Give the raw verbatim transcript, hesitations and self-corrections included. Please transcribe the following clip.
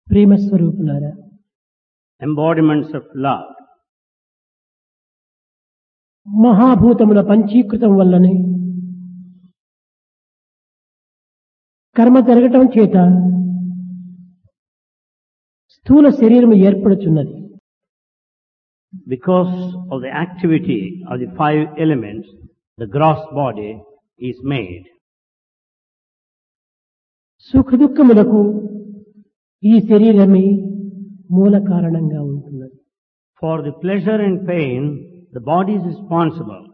ప్రేమ స్వరూపులారా, embodiments of love. మహాభూతముల పంచీకృతం వల్లనే కర్మ జరగటం చేత స్థూల శరీరము ఏర్పడుచున్నది. Because of the activity of the five elements, the gross body is made. సుఖ దుఃఖములకు ఈ శరీరమే మూల కారణంగా ఉంటున్నది. For the pleasure and pain, the body is responsible.